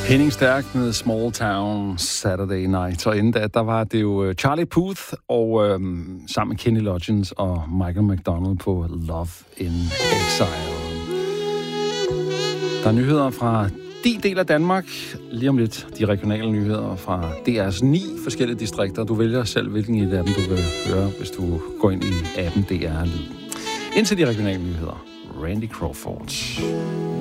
Henning Stærk med Small Town Saturday Night. Og inden da, der var det jo Charlie Puth og sammen med Kenny Loggins og Michael McDonald på Love in Exile. Der er nyheder fra de del af Danmark. Lige om lidt de regionale nyheder fra DR's 9 forskellige distrikter. Du vælger selv, hvilken af dem du vil høre, hvis du går ind i appen DR Lyd. Indtil de regionale nyheder. Randy Crawford.